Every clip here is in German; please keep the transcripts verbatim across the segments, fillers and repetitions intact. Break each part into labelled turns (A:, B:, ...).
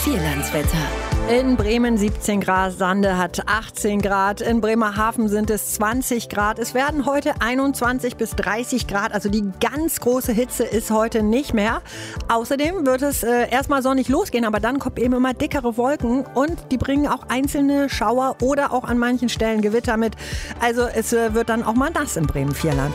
A: Vierlandswetter.
B: In Bremen siebzehn Grad, Sande hat achtzehn Grad, in Bremerhaven sind es zwanzig Grad. Es werden heute einundzwanzig bis dreißig Grad, also die ganz große Hitze ist heute nicht mehr. Außerdem wird es äh, erstmal sonnig losgehen, aber dann kommen eben immer dickere Wolken und die bringen auch einzelne Schauer oder auch an manchen Stellen Gewitter mit. Also es äh, wird dann auch mal nass im Bremen-Vierland.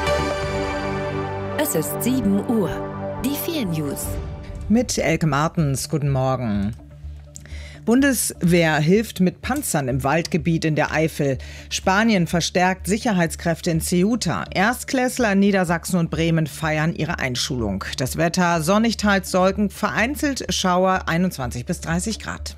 A: Es ist sieben Uhr. Die vier News.
C: Mit Elke Martens, guten Morgen. Bundeswehr hilft mit Panzern im Waldgebiet in der Eifel. Spanien verstärkt Sicherheitskräfte in Ceuta. Erstklässler in Niedersachsen und Bremen feiern ihre Einschulung. Das Wetter sonnig, teils Wolken, vereinzelt Schauer, einundzwanzig bis dreißig Grad.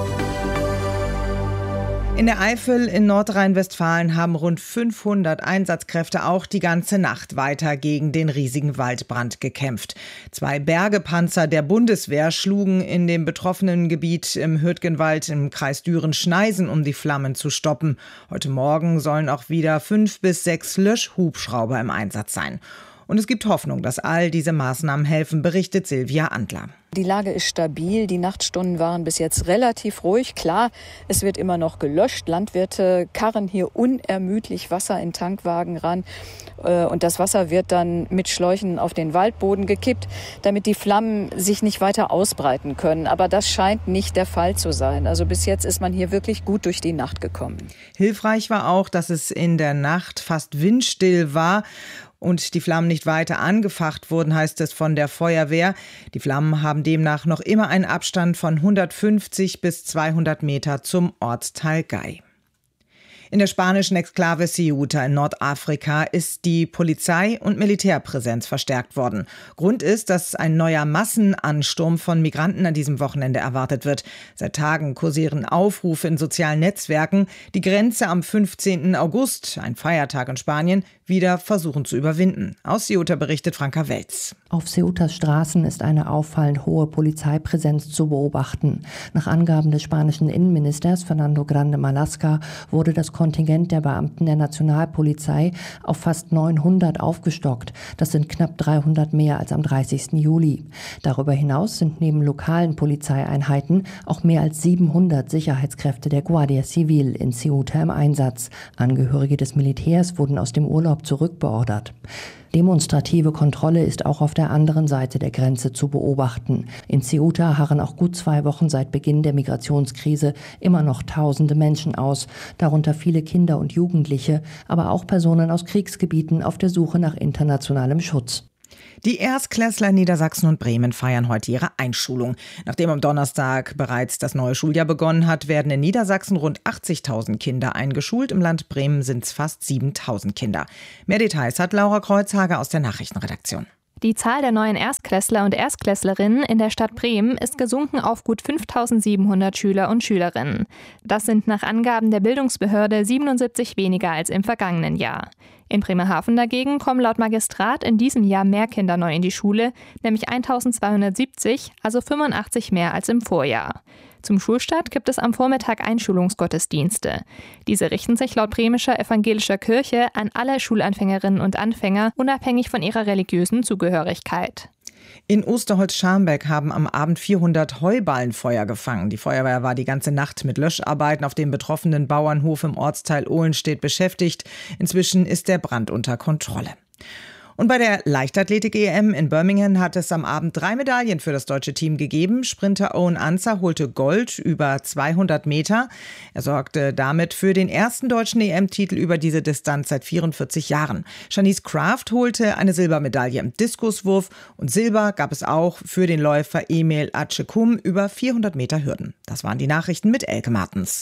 C: In der Eifel in Nordrhein-Westfalen haben rund fünfhundert Einsatzkräfte auch die ganze Nacht weiter gegen den riesigen Waldbrand gekämpft. Zwei Bergepanzer der Bundeswehr schlugen in dem betroffenen Gebiet im Hürtgenwald im Kreis Düren-Schneisen, um die Flammen zu stoppen. Heute Morgen sollen auch wieder fünf bis sechs Löschhubschrauber im Einsatz sein. Und es gibt Hoffnung, dass all diese Maßnahmen helfen, berichtet Silvia Andler.
D: Die Lage ist stabil. Die Nachtstunden waren bis jetzt relativ ruhig. Klar, es wird immer noch gelöscht. Landwirte karren hier unermüdlich Wasser in Tankwagen ran. Und das Wasser wird dann mit Schläuchen auf den Waldboden gekippt, damit die Flammen sich nicht weiter ausbreiten können. Aber das scheint nicht der Fall zu sein. Also bis jetzt ist man hier wirklich gut durch die Nacht gekommen.
C: Hilfreich war auch, dass es in der Nacht fast windstill war und die Flammen nicht weiter angefacht wurden, heißt es von der Feuerwehr. Die Flammen haben demnach noch immer einen Abstand von hundertfünfzig bis zweihundert Meter zum Ortsteil Gei. In der spanischen Exklave Ceuta in Nordafrika ist die Polizei- und Militärpräsenz verstärkt worden. Grund ist, dass ein neuer Massenansturm von Migranten an diesem Wochenende erwartet wird. Seit Tagen kursieren Aufrufe in sozialen Netzwerken, die Grenze am fünfzehnten August, ein Feiertag in Spanien, wieder versuchen zu überwinden. Aus Ceuta berichtet Franka Welz.
E: Auf Ceutas Straßen ist eine auffallend hohe Polizeipräsenz zu beobachten. Nach Angaben des spanischen Innenministers Fernando Grande Marlaska wurde das Kontingent der Beamten der Nationalpolizei auf fast neunhundert aufgestockt. Das sind knapp dreihundert mehr als am dreißigsten Juli. Darüber hinaus sind neben lokalen Polizeieinheiten auch mehr als siebenhundert Sicherheitskräfte der Guardia Civil in Ceuta im Einsatz. Angehörige des Militärs wurden aus dem Urlaub zurückbeordert. Demonstrative Kontrolle ist auch auf der anderen Seite der Grenze zu beobachten. In Ceuta harren auch gut zwei Wochen seit Beginn der Migrationskrise immer noch tausende Menschen aus, darunter viele Kinder und Jugendliche, aber auch Personen aus Kriegsgebieten auf der Suche nach internationalem Schutz.
C: Die Erstklässler in Niedersachsen und Bremen feiern heute ihre Einschulung. Nachdem am Donnerstag bereits das neue Schuljahr begonnen hat, werden in Niedersachsen rund achtzigtausend Kinder eingeschult. Im Land Bremen sind es fast siebentausend Kinder. Mehr Details hat Laura Kreuzhager aus der Nachrichtenredaktion.
F: Die Zahl der neuen Erstklässler und Erstklässlerinnen in der Stadt Bremen ist gesunken auf gut fünftausendsiebenhundert Schüler und Schülerinnen. Das sind nach Angaben der Bildungsbehörde siebenundsiebzig weniger als im vergangenen Jahr. In Bremerhaven dagegen kommen laut Magistrat in diesem Jahr mehr Kinder neu in die Schule, nämlich eintausendzweihundertsiebzig, also fünfundachtzig mehr als im Vorjahr. Zum Schulstart gibt es am Vormittag Einschulungsgottesdienste. Diese richten sich laut bremischer evangelischer Kirche an alle Schulanfängerinnen und Anfänger, unabhängig von ihrer religiösen Zugehörigkeit.
C: In Osterholz-Scharmbeck haben am Abend vierhundert Heuballenfeuer gefangen. Die Feuerwehr war die ganze Nacht mit Löscharbeiten auf dem betroffenen Bauernhof im Ortsteil Ohlenstedt beschäftigt. Inzwischen ist der Brand unter Kontrolle. Und bei der Leichtathletik-E M in Birmingham hat es am Abend drei Medaillen für das deutsche Team gegeben. Sprinter Owen Anzer holte Gold über zweihundert Meter. Er sorgte damit für den ersten deutschen E M-Titel über diese Distanz seit vierundvierzig Jahren. Shanice Kraft holte eine Silbermedaille im Diskuswurf und Silber gab es auch für den Läufer Emil Acekum über vierhundert Meter Hürden. Das waren die Nachrichten mit Elke Martens.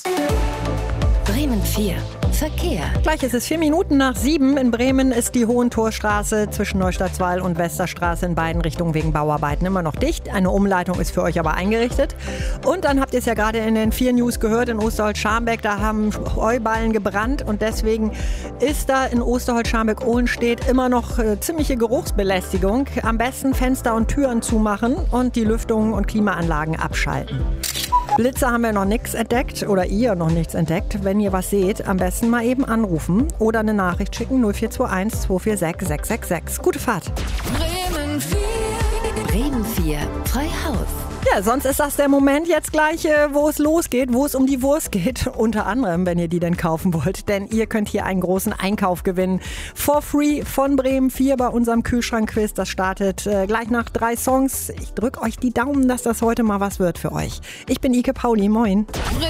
A: Bremen vier. Verkehr.
B: Gleich ist es vier Minuten nach sieben. In Bremen ist die Hohentorstraße zwischen Neustadtswall und Westerstraße in beiden Richtungen wegen Bauarbeiten immer noch dicht. Eine Umleitung ist für euch aber eingerichtet. Und dann habt ihr es ja gerade in den vier News gehört, in Osterholz-Scharmbeck, da haben Heuballen gebrannt und deswegen ist da in Osterholz-Scharmbeck-Ohlenstedt immer noch äh, ziemliche Geruchsbelästigung. Am besten Fenster und Türen zumachen und die Lüftungen und Klimaanlagen abschalten. Blitze haben wir noch nichts entdeckt oder ihr noch nichts entdeckt. Wenn ihr was seht, am besten mal eben anrufen oder eine Nachricht schicken null vier zwei eins zwei vier sechs sechs sechs sechs. Gute Fahrt.
A: Bremen vier. Bremen vier. vier, frei Haus.
B: Ja, sonst ist das der Moment jetzt gleich, äh, wo es losgeht, wo es um die Wurst geht. Unter anderem, wenn ihr die denn kaufen wollt. Denn ihr könnt hier einen großen Einkauf gewinnen. For free von Bremen vier bei unserem Kühlschrankquiz. Das startet äh, gleich nach drei Songs. Ich drücke euch die Daumen, dass das heute mal was wird für euch. Ich bin Ike Pauli. Moin.